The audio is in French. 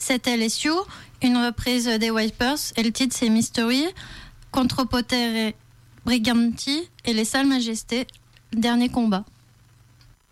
C'était LSU, une reprise des Wipers, et le titre c'est Mystery, contre Potere Briganti et les Salles Majestés, dernier combat.